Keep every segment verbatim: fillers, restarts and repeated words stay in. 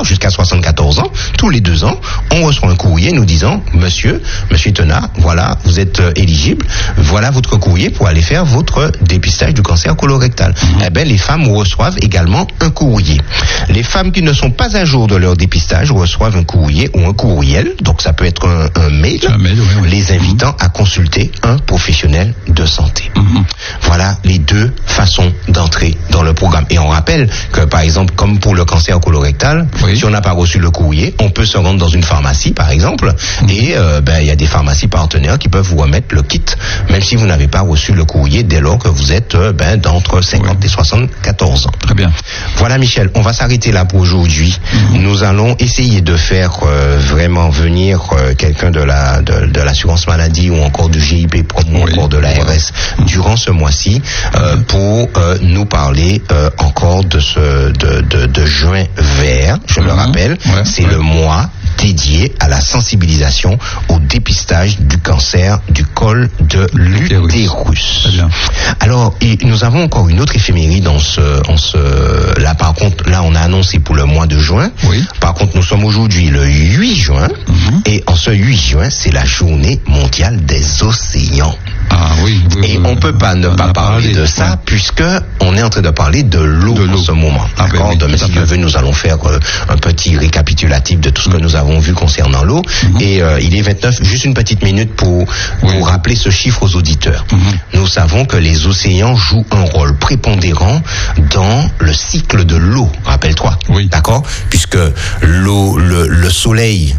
d'accord, jusqu'à soixante-quatorze ans, tous les deux ans, on reçoit un courrier nous disant, monsieur, monsieur Tenat, voilà, vous êtes euh, éligible, voilà votre courrier pour aller faire votre dépistage du cancer colorectal. Mmh. Eh bien, les femmes reçoivent également un courrier. Les femmes qui ne sont pas à jour de leur dépistage reçoivent un courrier ou un courriel, donc ça peut être un, un mail, un mail oui, oui. les invitant mmh. à consulter un professionnel de santé. Mmh. Voilà les deux façons d'entrer dans le programme. Et on rappelle que, par exemple, comme pour le cancer colorectal, oui. si on n'a pas reçu le courrier, on peut se rendre dans une pharmacie, par exemple, mmh. et euh, ben il y a des pharmacies partenaires qui peuvent vous remettre le kit, même si vous n'avez pas reçu le courrier dès lors que vous êtes euh, ben d'entre cinquante oui. et soixante-quatorze ans. Très bien. Voilà, Michel, on va s'arrêter là pour aujourd'hui. Mmh. Nous allons essayer de faire euh, vraiment venir euh, quelqu'un de la de, de l'assurance maladie ou encore du G I P Prom ou oui. encore de l'A R S mmh. durant ce mois-ci euh, mmh. pour euh, nous parler euh, encore de ce de de, de juin vert. Je mmh. le rappelle, ouais. c'est ouais. le mois dédié à la sensibilisation au dépistage du cancer du col de l'utérus. Alors, et nous avons encore une autre éphéméride dans ce, en ce, là par contre, là on a annoncé pour le mois de juin. Oui. Par contre, nous sommes aujourd'hui le huit juin, mm-hmm. et en ce huit juin, c'est la journée mondiale des océans. Ah oui. oui et oui, on oui, peut pas oui, ne pas parler, parler de ça, ouais. puisque on est en train de parler de l'eau en ce moment. Ah, d'accord. Ben oui, donc, si Dieu veut, nous allons faire euh, un petit récapitulatif de tout ce mm-hmm. que nous avons vu concernant l'eau. Mm-hmm. Et euh, il est vingt-neuf, juste une petite minute pour, pour oui. rappeler ce chiffre aux auditeurs. Mm-hmm. Nous savons que les océans jouent un rôle prépondérant dans le cycle de l'eau. Rappelle-toi. Oui. D'accord? Puisque l'eau, le, le soleil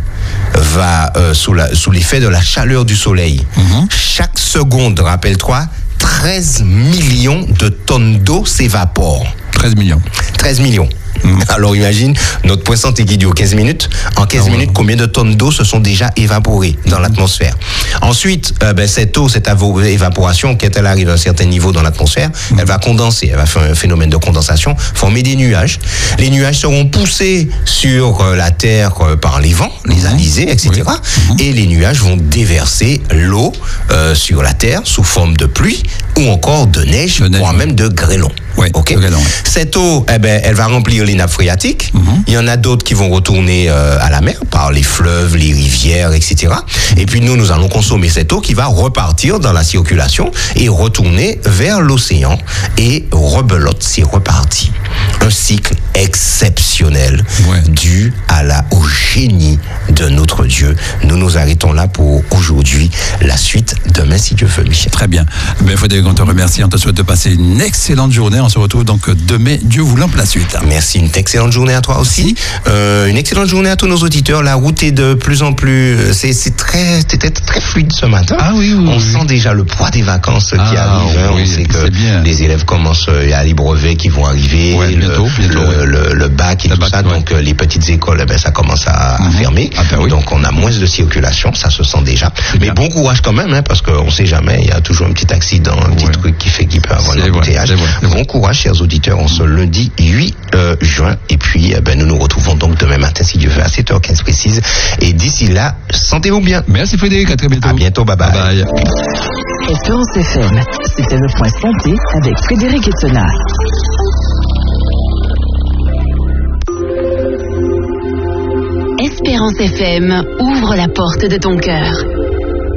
va euh, sous, la, sous l'effet de la chaleur du soleil. Mm-hmm. Chaque seconde, rappelle-toi, treize millions de tonnes d'eau s'évaporent. treize millions. treize millions. Mmh. Alors imagine, notre point santé qui dure quinze minutes. En quinze ah ouais. minutes, combien de tonnes d'eau se sont déjà évaporées dans l'atmosphère? Ensuite, euh, ben, cette eau, cette évaporation, quand elle arrive à un certain niveau dans l'atmosphère, mmh. elle va condenser, elle va faire un phénomène de condensation, former des nuages. Les nuages seront poussés sur euh, la Terre euh, par les vents, les mmh. alizés, et cetera. Oui. Mmh. Et les nuages vont déverser l'eau euh, sur la Terre sous forme de pluie ou encore de neige, neige voire ouais. même de grêlons. Ouais, okay. grêlon, ouais. Cette eau, eh ben, elle va remplir les nappes phréatiques. Mm-hmm. Il y en a d'autres qui vont retourner euh, à la mer par les fleuves, les rivières, et cetera. Et puis nous, nous allons consommer cette eau qui va repartir dans la circulation et retourner vers l'océan. Et rebelote, c'est reparti. Un cycle exceptionnel ouais. dû à la, au génie de notre Dieu. Nous nous arrêtons là pour aujourd'hui. La suite demain, si Dieu veut, Michel. Très bien. Il faudrait qu'on te remercie. On te souhaite de passer une excellente journée. On se retrouve donc demain, Dieu voulant, pour la suite. Merci, une excellente journée à toi aussi. Euh, une excellente journée à tous nos auditeurs. La route est de plus en plus, c'est, c'est très, c'était très fluide ce matin. Ah oui, oui. On oui. sent déjà le poids des vacances ah, qui arrivent. Hein. Oui, on sait que bien. Les élèves commencent, il y a les brevets qui vont arriver, ouais, bientôt, le, bientôt, le, ouais. le, le bac et le tout bac, ça. Ouais. Donc euh, les petites écoles, eh ben, ça commence à, mm-hmm. à fermer. Ah, ben oui. Donc on a moins de circulation, ça se sent déjà. C'est Mais bien. Bon courage quand même, hein, parce qu'on sait jamais, il y a toujours un petit accident, un petit ouais. truc qui fait qu'il peut avoir un embouteillage. Bon courage, chers auditeurs, on se lundi huit juin. Et puis, eh ben, nous nous retrouvons donc demain matin, si Dieu veut, à sept heures quinze précise. Et d'ici là, sentez-vous bien. Merci Frédéric, à très bientôt. À bientôt, bye bye. Bye bye. Espérance F M, c'était le point santé avec Frédéric Etena. Espérance F M ouvre la porte de ton cœur.